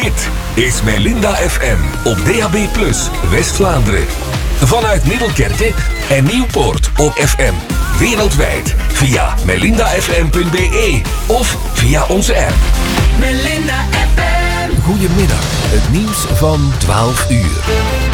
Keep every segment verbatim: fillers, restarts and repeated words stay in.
Dit is Melinda F M op D A B plus, West-Vlaanderen. Vanuit Middelkerke en Nieuwpoort op F M. Wereldwijd via melinda f m punt b e of via onze app. Melinda F M. Goedemiddag, het nieuws van twaalf uur.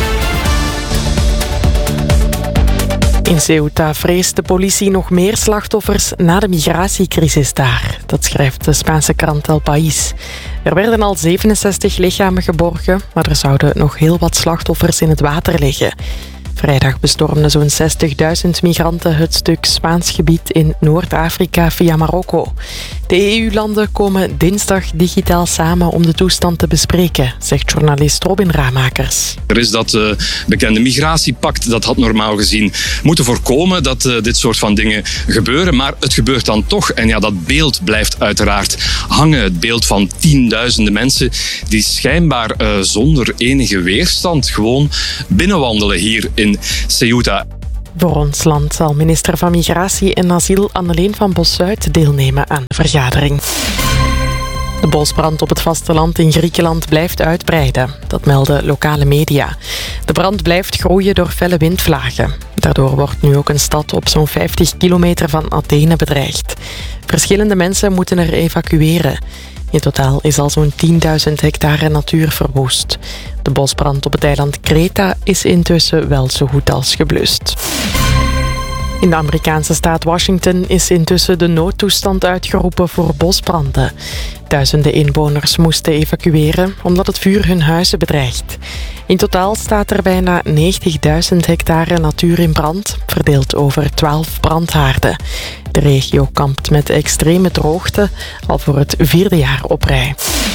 In Ceuta vreest de politie nog meer slachtoffers na de migratiecrisis daar. Dat schrijft de Spaanse krant El País. Er werden al zevenenzestig lichamen geborgen, maar er zouden nog heel wat slachtoffers in het water liggen. Vrijdag bestormden zo'n zestigduizend migranten het stuk Spaans gebied in Noord-Afrika via Marokko. De E U-landen komen dinsdag digitaal samen om de toestand te bespreken, zegt journalist Robin Ramakers. Er is dat uh, bekende migratiepact, dat had normaal gezien moeten voorkomen dat uh, dit soort van dingen gebeuren. Maar het gebeurt dan toch. En ja, dat beeld blijft uiteraard hangen. Het beeld van tienduizenden mensen die schijnbaar uh, zonder enige weerstand gewoon binnenwandelen hier in Ceuta. Voor ons land zal minister van Migratie en Asiel Anneleen van Bossuit deelnemen aan de vergadering. De bosbrand op het vasteland in Griekenland blijft uitbreiden. Dat melden lokale media. De brand blijft groeien door felle windvlagen. Daardoor wordt nu ook een stad op zo'n vijftig kilometer van Athene bedreigd. Verschillende mensen moeten er evacueren. In totaal is al zo'n tienduizend hectare natuur verwoest. De bosbrand op het eiland Kreta is intussen wel zo goed als geblust. In de Amerikaanse staat Washington is intussen de noodtoestand uitgeroepen voor bosbranden. Duizenden inwoners moesten evacueren omdat het vuur hun huizen bedreigt. In totaal staat er bijna negentigduizend hectare natuur in brand, verdeeld over twaalf brandhaarden. De regio kampt met extreme droogte, al voor het vierde jaar op rij.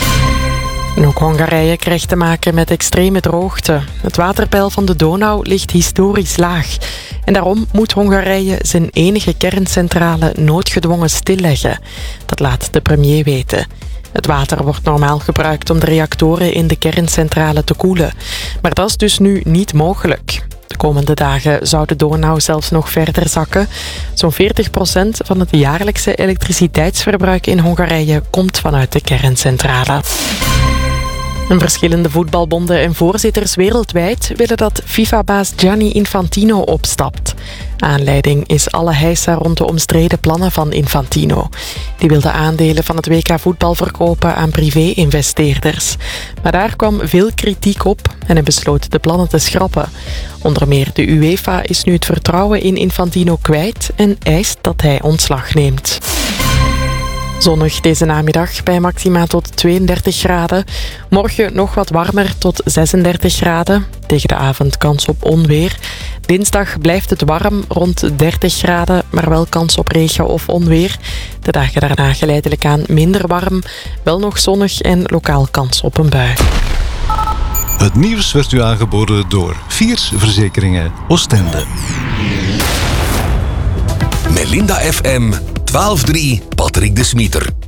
En ook Hongarije krijgt te maken met extreme droogte. Het waterpeil van de Donau ligt historisch laag. En daarom moet Hongarije zijn enige kerncentrale noodgedwongen stilleggen. Dat laat de premier weten. Het water wordt normaal gebruikt om de reactoren in de kerncentrale te koelen. Maar dat is dus nu niet mogelijk. De komende dagen zou de Donau zelfs nog verder zakken. Zo'n veertig procent van het jaarlijkse elektriciteitsverbruik in Hongarije komt vanuit de kerncentrale. En verschillende voetbalbonden en voorzitters wereldwijd willen dat FIFA-baas Gianni Infantino opstapt. Aanleiding is alle heisa rond de omstreden plannen van Infantino. Die wilde aandelen van het W K voetbal verkopen aan privé-investeerders. Maar daar kwam veel kritiek op en hij besloot de plannen te schrappen. Onder meer de UEFA is nu het vertrouwen in Infantino kwijt en eist dat hij ontslag neemt. Zonnig deze namiddag bij maxima tot tweeëndertig graden. Morgen nog wat warmer tot zesendertig graden. Tegen de avond kans op onweer. Dinsdag blijft het warm rond dertig graden, maar wel kans op regen of onweer. De dagen daarna geleidelijk aan minder warm. Wel nog zonnig en lokaal kans op een bui. Het nieuws werd u aangeboden door Viers Verzekeringen Oostende. Melinda F M, twaalf drie, Patrick de Smieter.